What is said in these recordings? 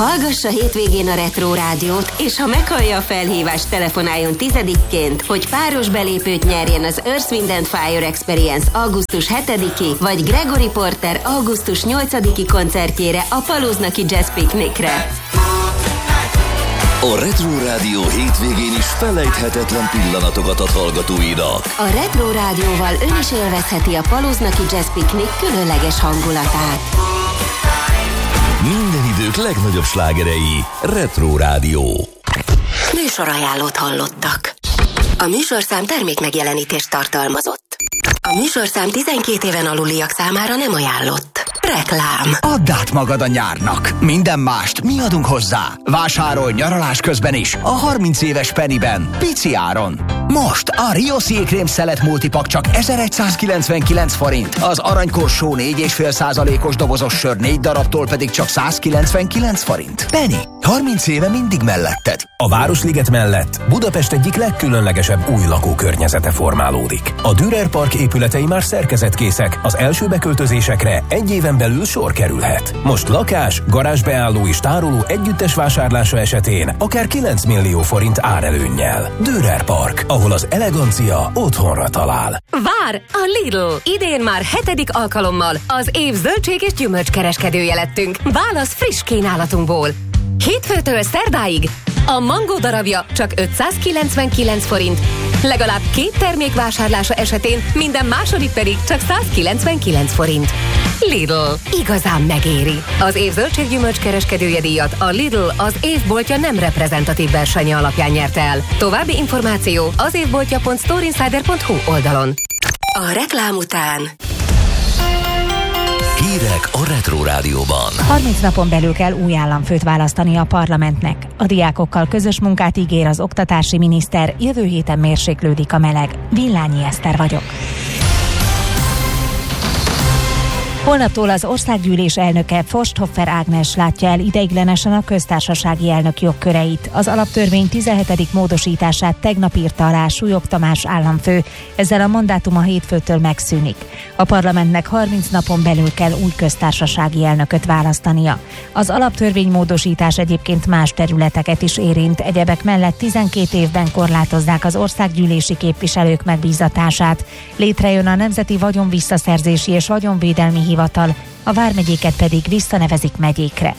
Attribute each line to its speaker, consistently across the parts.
Speaker 1: Hallgassa hétvégén a Retro Rádiót, és ha meghallja a felhívást, telefonáljon 10-ként, hogy páros belépőt nyerjen az Earth, Wind & Fire Experience augusztus 7-i, vagy Gregory Porter augusztus 8-i koncertjére a Paluznaki Jazz Picnicre.
Speaker 2: A Retro Rádió hétvégén is felejthetetlen pillanatokat ad hallgatóinak.
Speaker 1: A Retro Rádióval ön is élvezheti a Paluznaki Jazz Picnic különleges hangulatát.
Speaker 2: Minden idők legnagyobb slágerei. Retro Rádió.
Speaker 1: Műsorajánlót hallottak. A műsorszám termékmegjelenítést tartalmazott. A műsorszám 12 éven aluliak számára nem ajánlott. Reklám.
Speaker 3: Add át magad a nyárnak. Minden mást mi adunk hozzá. Vásárolj nyaralás közben is a 30 éves Pennyben. Pici áron. Most a Rio Szélkrém szelet multipak csak 1199 forint. Az aranykorsó 4,5%-os dobozos sör 4 darabtól pedig csak 199 forint. Penny. 30 éve mindig melletted.
Speaker 4: A Városliget mellett Budapest egyik legkülönlegesebb új lakókörnyezete formálódik. A Dürer Park épületei már szerkezetkészek, az első beköltözésekre egy éven belül sor kerülhet. Most lakás, garázsbeálló és tároló együttes vásárlása esetén akár 9 millió forint árelőnnyel. Dürer Park, ahol az elegancia otthonra talál.
Speaker 5: Vár a Lidl! Idén már 7. alkalommal az év zöldség és gyümölcskereskedője lettünk. Válasz friss kínálatunkból. Hétfőtől szerdáig a mangó darabja csak 599 forint, legalább 2 termék vásárlása esetén minden második pedig csak 199 forint. Lidl. Igazán megéri. Az év zöldséggyümölcs kereskedője díjat a Lidl az évboltja nem reprezentatív versenye alapján nyerte el. További információ az évboltja.storeinsider.hu oldalon.
Speaker 1: A reklám után
Speaker 2: Hírek a Retro Rádióban.
Speaker 6: 30 napon belül kell új államfőt választani a parlamentnek. A diákokkal közös munkát ígér az oktatási miniszter, jövő héten mérséklődik a meleg. Villányi Eszter vagyok. Holnaptól az országgyűlés elnöke Forsthoffer Ágnes látja el ideiglenesen a köztársasági elnök jogköreit. Az alaptörvény 17. módosítását tegnap írta alá Súlyog Tamás államfő, ezzel a mandátuma hétfőtől megszűnik. A parlamentnek 30 napon belül kell új köztársasági elnököt választania. Az alaptörvény módosítás egyébként más területeket is érint, egyebek mellett 12 évben korlátozzák az országgyűlési képviselők megbízatását. Létrejön a Nemzeti Vagyonvisszaszerzési és Vagyonvédelmi Hivatal, a vármegyéket pedig visszanevezik megyékre.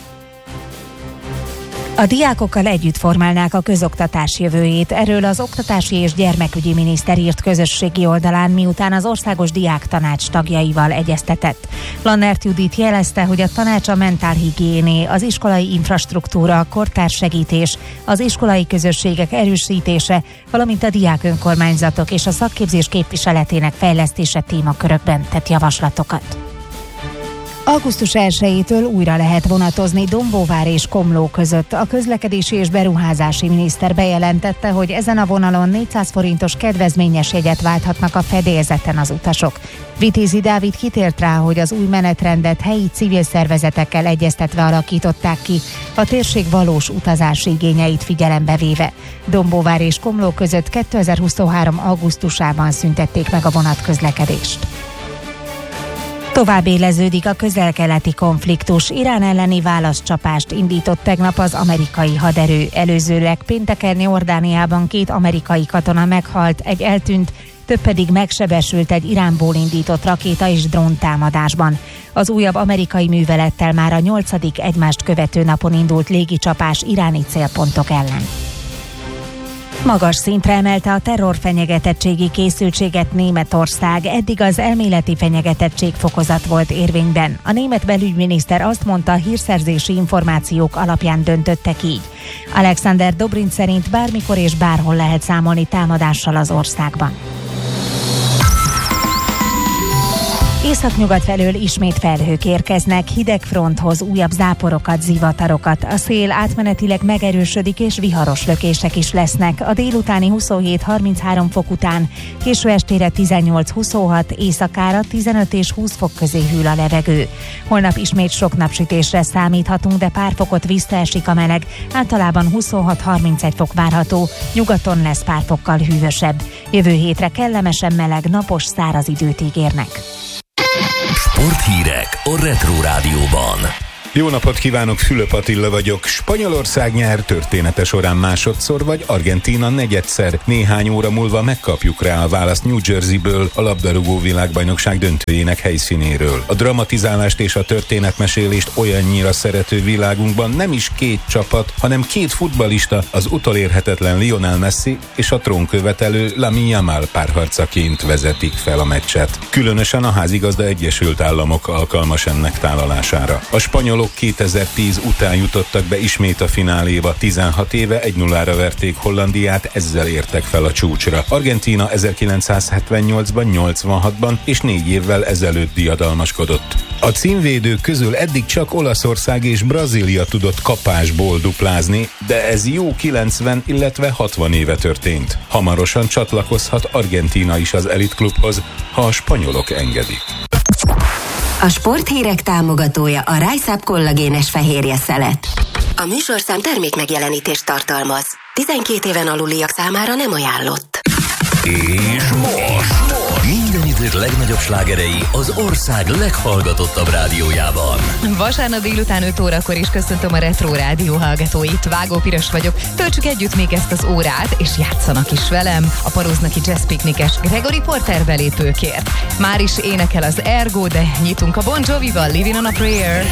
Speaker 6: A diákokkal együtt formálnák a közoktatás jövőjét. Erről az oktatási és gyermekügyi miniszter írt közösségi oldalán, miután az Országos Diáktanács tagjaival egyeztetett. Lannert Judit jelezte, hogy a tanács a mentálhigiéné, az iskolai infrastruktúra, a kortárs segítés, az iskolai közösségek erősítése, valamint a diák önkormányzatok és a szakképzés képviseletének fejlesztése témakörökben tett javaslatokat. Augusztus 1-től újra lehet vonatozni Dombóvár és Komló között. A közlekedési és beruházási miniszter bejelentette, hogy ezen a vonalon 400 forintos kedvezményes jegyet válthatnak a fedélzeten az utasok. Vitézi Dávid kitért rá, hogy az új menetrendet helyi civil szervezetekkel egyeztetve alakították ki, a térség valós utazási igényeit figyelembe véve. Dombóvár és Komló között 2023. augusztusában szüntették meg a vonatközlekedést. Tovább éleződik a közel-keleti konfliktus. Irán elleni válaszcsapást indított tegnap az amerikai haderő. Előzőleg pénteken Jordániában 2 amerikai katona meghalt, egy eltűnt, több pedig megsebesült egy Iránból indított rakéta és dróntámadásban. Az újabb amerikai művelettel már a 8. egymást követő napon indult légicsapás iráni célpontok ellen. Magas szintre emelte a terrorfenyegetettségi készültséget Németország, eddig az elméleti fenyegetettség fokozat volt érvényben. A német belügyminiszter azt mondta, hírszerzési információk alapján döntöttek így. Alexander Dobrindt szerint bármikor és bárhol lehet számolni támadással az országban. Északnyugat felől ismét felhők érkeznek, hideg fronthoz újabb záporokat, zivatarokat. A szél átmenetileg megerősödik és viharos lökések is lesznek. A délutáni 27-33 fok után késő estére 18-26, éjszakára 15 és 20 fok közé hűl a levegő. Holnap ismét sok napsütésre számíthatunk, de pár fokot visszaesik a meleg. Általában 26-31 fok várható, nyugaton lesz pár fokkal hűvösebb. Jövő hétre kellemesen meleg, napos, száraz időt ígérnek.
Speaker 2: Sporthírek a Retro Rádióban.
Speaker 7: Jó napot kívánok, Fülöp Attila vagyok. Spanyolország nyer története során másodszor, vagy Argentína negyedszer. Néhány óra múlva megkapjuk rá a választ New Jerseyből, a labdarúgó világbajnokság döntőjének helyszínéről. A dramatizálást és a történetmesélést olyannyira szerető világunkban nem is két csapat, hanem két futballista, az utolérhetetlen Lionel Messi és a trónkövetelő Lamine Yamal párharcaként vezetik fel a meccset. Különösen a házigazda Egyesült Államok alkalmas ennek tálalására. A spanyolok 2010 után jutottak be ismét a fináléba. 16 éve 1-0-ra verték Hollandiát, ezzel értek fel a csúcsra. Argentína 1978-ban, 86-ban és 4 évvel ezelőtt diadalmaskodott. A címvédők közül eddig csak Olaszország és Brazília tudott kapásból duplázni, de ez jó 90, illetve 60 éve történt. Hamarosan csatlakozhat Argentína is az elitklubhoz, ha a spanyolok engedik.
Speaker 1: A sporthírek támogatója a Rise Up kollagénes fehérje szelet. A műsorszám termékmegjelenítést tartalmaz. 12 éven aluliak számára nem ajánlott.
Speaker 2: És most minden idők legnagyobb slágerei az ország leghallgatottabb rádiójában.
Speaker 8: Vasárnap délután 5 órakor is köszöntöm a Retro Rádió hallgatóit. Vágó Piros vagyok. Töltsük együtt még ezt az órát, és játszanak is velem. A Paróznaki Jazz Piknikes Gregory Porter belépőkért. Már is énekel az Ergo, de nyitunk a Bon Jovival, Living on a Prayer.